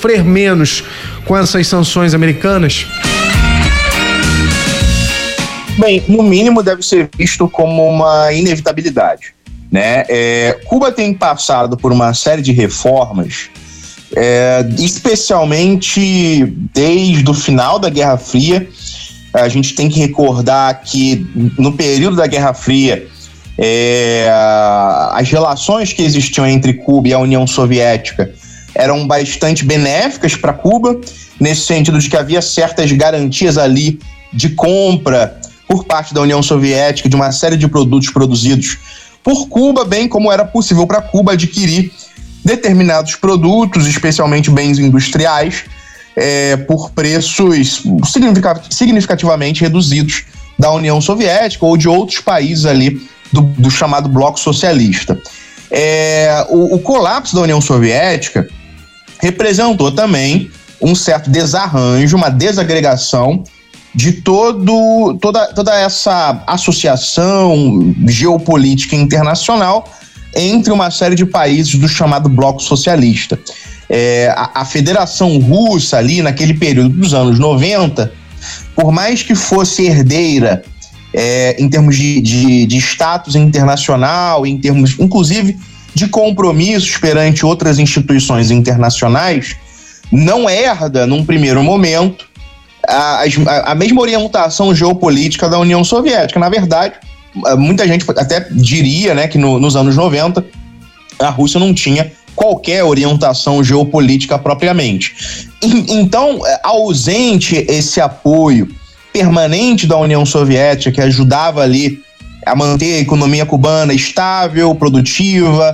sofrer menos com essas sanções americanas? Bem, no mínimo deve ser visto como uma inevitabilidade, né? Cuba tem passado por uma série de reformas, especialmente desde o final da Guerra Fria. A gente tem que recordar que no período da Guerra Fria, as relações que existiam entre Cuba e a União Soviética eram bastante benéficas para Cuba, nesse sentido de que havia certas garantias ali de compra por parte da União Soviética de uma série de produtos produzidos por Cuba, bem como era possível para Cuba adquirir determinados produtos, especialmente bens industriais, por preços significativamente reduzidos da União Soviética ou de outros países ali do chamado bloco socialista. O colapso da União Soviética representou também um certo desarranjo, uma desagregação de toda essa associação geopolítica internacional entre uma série de países do chamado bloco socialista. A Federação Russa ali naquele período dos anos 90, por mais que fosse herdeira em termos de status internacional, em termos inclusive de compromissos perante outras instituições internacionais, não herda num primeiro momento a mesma orientação geopolítica da União Soviética. Na verdade, muita gente até diria, né, que nos anos 90 a Rússia não tinha qualquer orientação geopolítica propriamente. Então, ausente esse apoio permanente da União Soviética, que ajudava ali a manter a economia cubana estável, produtiva,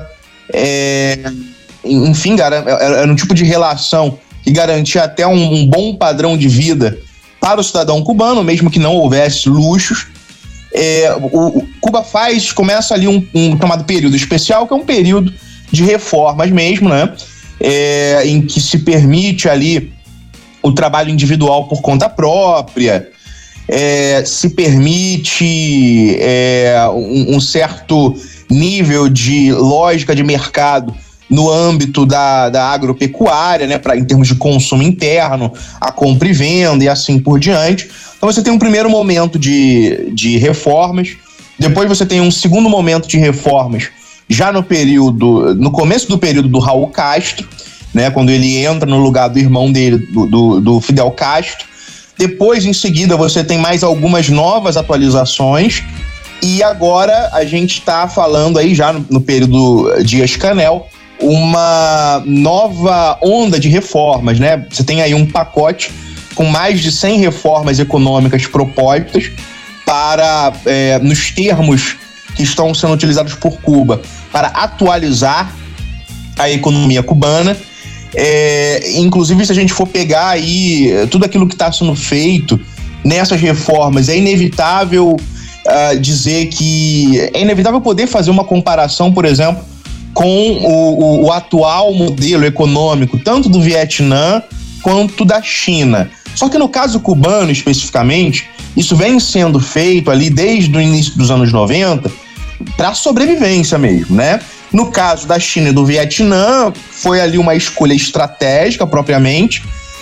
enfim, era um tipo de relação que garantia até um bom padrão de vida para o cidadão cubano, mesmo que não houvesse luxos. Cuba começa ali um chamado período especial, que é um período de reformas mesmo, né? Em que se permite ali o trabalho individual por conta própria, se permite um certo nível de lógica de mercado no âmbito da agropecuária, né, em termos de consumo interno, a compra e venda e assim por diante. Então você tem um primeiro momento de reformas, depois você tem um segundo momento de reformas já no começo do período do Raul Castro, né, quando ele entra no lugar do irmão dele, do Fidel Castro. Depois, em seguida, você tem mais algumas novas atualizações, e agora a gente está falando aí já no período Dias-Canel, uma nova onda de reformas, né? Você tem aí um pacote com mais de 100 reformas econômicas propostas para, nos termos que estão sendo utilizados por Cuba, para atualizar a economia cubana. Inclusive, se a gente for pegar aí tudo aquilo que está sendo feito nessas reformas, é inevitável dizer que é inevitável poder fazer uma comparação, por exemplo, com o atual modelo econômico, tanto do Vietnã quanto da China. Só que no caso cubano, especificamente, isso vem sendo feito ali desde o início dos anos 90 para sobrevivência mesmo, né? No caso da China e do Vietnã, foi ali uma escolha estratégica propriamente.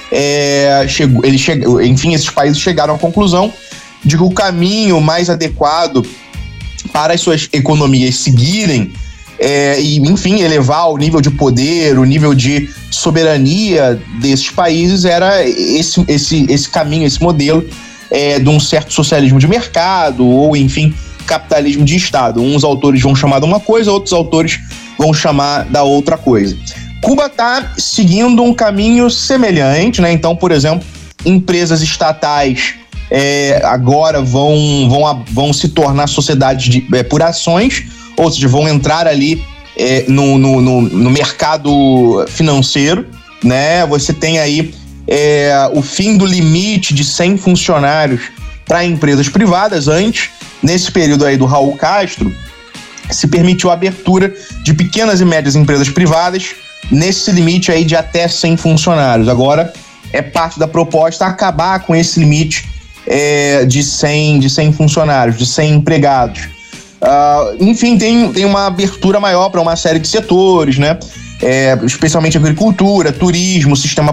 Enfim, esses países chegaram à conclusão de que o caminho mais adequado para as suas economias seguirem e, enfim, elevar o nível de poder, o nível de soberania desses países era esse caminho, esse modelo de um certo socialismo de mercado ou, enfim, capitalismo de Estado. Uns autores vão chamar de uma coisa, outros autores vão chamar da outra coisa. Cuba está seguindo um caminho semelhante, né? Então, por exemplo, empresas estatais agora vão se tornar sociedades por ações, ou seja, vão entrar ali no mercado financeiro, né? Você tem aí o fim do limite de 100 funcionários para empresas privadas. Antes, nesse período aí do Raul Castro, se permitiu a abertura de pequenas e médias empresas privadas nesse limite aí de até 100 funcionários. Agora é parte da proposta acabar com esse limite de 100 funcionários, de 100 empregados. Enfim, tem uma abertura maior para uma série de setores, né? Especialmente agricultura, turismo, sistema